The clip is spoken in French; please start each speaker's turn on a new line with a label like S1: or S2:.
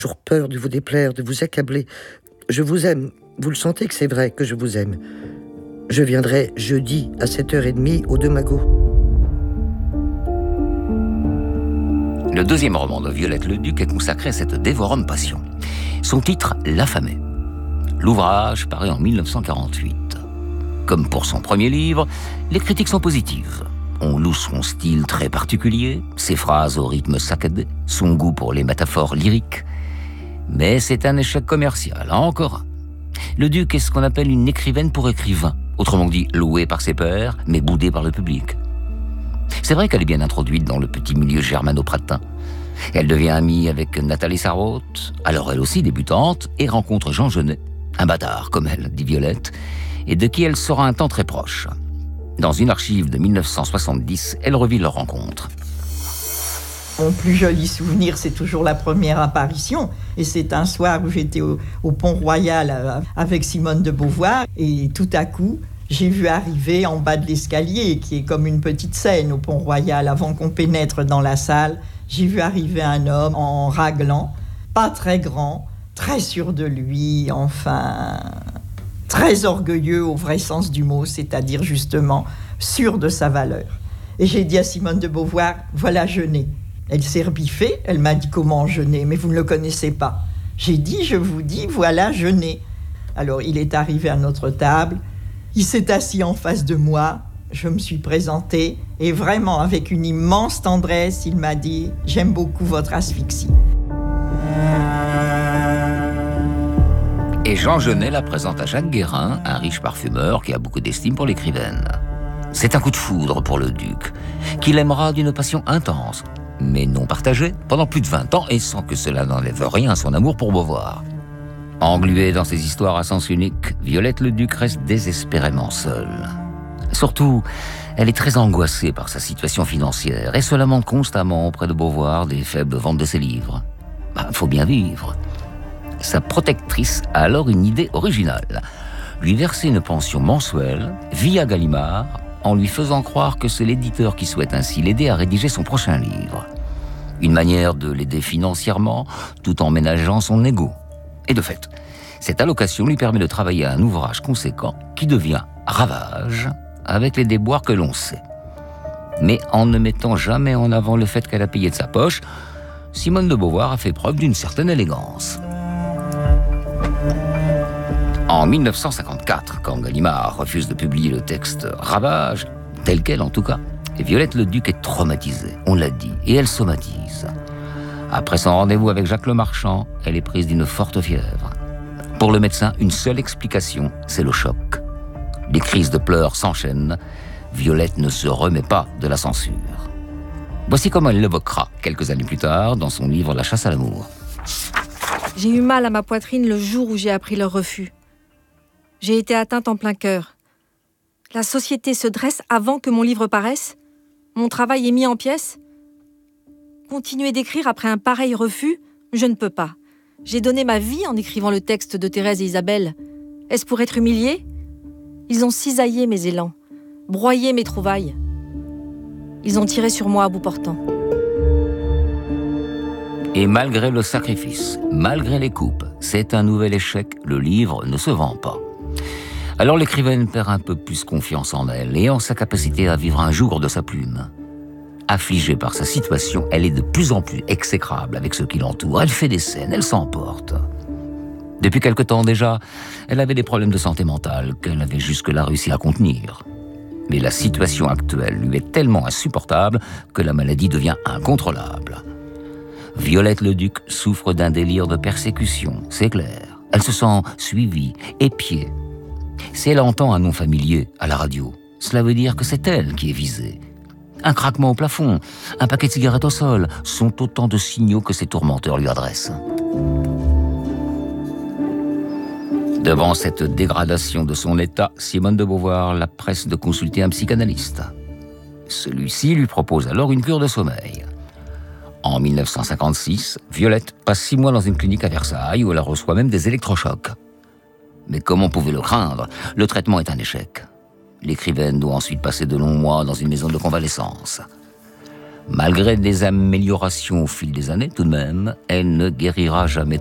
S1: toujours peur de vous déplaire, de vous accabler. Je vous aime. Vous le sentez que c'est vrai que je vous aime. Je viendrai jeudi à 7h30 au 2 Magot.
S2: Le deuxième roman de Violette Leduc est consacré à cette dévorante passion. Son titre, L'affamé. L'ouvrage paraît en 1948. Comme pour son premier livre, les critiques sont positives. On loue son style très particulier, ses phrases au rythme saccadé, son goût pour les métaphores lyriques. Mais c'est un échec commercial, encore un. Leduc est ce qu'on appelle une écrivaine pour écrivain, autrement dit louée par ses pairs, mais boudée par le public. C'est vrai qu'elle est bien introduite dans le petit milieu germano-pratin. Elle devient amie avec Nathalie Sarraute, alors elle aussi débutante, et rencontre Jean Genet, un bâtard comme elle, dit Violette, et de qui elle sera un temps très proche. Dans une archive de 1970, elle revit leur rencontre.
S3: Mon plus joli souvenir, c'est toujours la première apparition. Et c'est un soir où j'étais au Pont-Royal avec Simone de Beauvoir. Et tout à coup, j'ai vu arriver en bas de l'escalier, qui est comme une petite scène au Pont-Royal, avant qu'on pénètre dans la salle, j'ai vu arriver un homme en raglan, pas très grand, très sûr de lui, enfin, très orgueilleux au vrai sens du mot, c'est-à-dire justement sûr de sa valeur. Et j'ai dit à Simone de Beauvoir, voilà Genet. Elle s'est rebiffée, elle m'a dit comment Genet, mais vous ne le connaissez pas. J'ai dit, je vous dis, voilà Genet. Alors il est arrivé à notre table, il s'est assis en face de moi, je me suis présentée et vraiment avec une immense tendresse, il m'a dit « J'aime beaucoup votre asphyxie ».
S2: Et Jean Genet la présente à Jacques Guérin, un riche parfumeur qui a beaucoup d'estime pour l'écrivaine. C'est un coup de foudre pour le duc, qu'il aimera d'une passion intense, mais non partagée, pendant plus de 20 ans et sans que cela n'enlève rien à son amour pour Beauvoir. Engluée dans ses histoires à sens unique, Violette Leduc reste désespérément seule. Surtout, elle est très angoissée par sa situation financière et se lamente constamment auprès de Beauvoir des faibles ventes de ses livres. Faut bien vivre. Sa protectrice a alors une idée originale. Lui verser une pension mensuelle, via Gallimard, en lui faisant croire que c'est l'éditeur qui souhaite ainsi l'aider à rédiger son prochain livre. Une manière de l'aider financièrement, tout en ménageant son ego. Et de fait, cette allocation lui permet de travailler à un ouvrage conséquent qui devient Ravage, avec les déboires que l'on sait. Mais en ne mettant jamais en avant le fait qu'elle a payé de sa poche, Simone de Beauvoir a fait preuve d'une certaine élégance. En 1954, quand Gallimard refuse de publier le texte Ravage, tel quel en tout cas, Violette Leduc est traumatisée, on l'a dit, et elle somatise. Après son rendez-vous avec Jacques Lemarchand, elle est prise d'une forte fièvre. Pour le médecin, une seule explication, c'est le choc. Les crises de pleurs s'enchaînent. Violette ne se remet pas de la censure. Voici comment elle l'évoquera quelques années plus tard dans son livre La chasse à l'amour.
S4: J'ai eu mal à ma poitrine le jour où j'ai appris leur refus. J'ai été atteinte en plein cœur. La société se dresse avant que mon livre paraisse. Mon travail est mis en pièces. Continuer d'écrire après un pareil refus, je ne peux pas. J'ai donné ma vie en écrivant le texte de Thérèse et Isabelle. Est-ce pour être humiliée ? Ils ont cisaillé mes élans, broyé mes trouvailles. Ils ont tiré sur moi à bout portant.
S2: Et malgré le sacrifice, malgré les coupes, c'est un nouvel échec, le livre ne se vend pas. Alors l'écrivaine perd un peu plus confiance en elle et en sa capacité à vivre un jour de sa plume. Affligée par sa situation, elle est de plus en plus exécrable avec ceux qui l'entourent. Elle fait des scènes, elle s'emporte. Depuis quelque temps déjà, elle avait des problèmes de santé mentale qu'elle avait jusque-là réussi à contenir. Mais la situation actuelle lui est tellement insupportable que la maladie devient incontrôlable. Violette Leduc souffre d'un délire de persécution, c'est clair. Elle se sent suivie, épiée. Si elle entend un nom familier à la radio, cela veut dire que c'est elle qui est visée. Un craquement au plafond, un paquet de cigarettes au sol sont autant de signaux que ses tourmenteurs lui adressent. Devant cette dégradation de son état, Simone de Beauvoir la presse de consulter un psychanalyste. Celui-ci lui propose alors une cure de sommeil. En 1956, Violette passe 6 mois dans une clinique à Versailles où elle reçoit même des électrochocs. Mais comme on pouvait le craindre, le traitement est un échec. L'écrivaine doit ensuite passer de longs mois dans une maison de convalescence. Malgré des améliorations au fil des années, tout de même, elle ne guérira jamais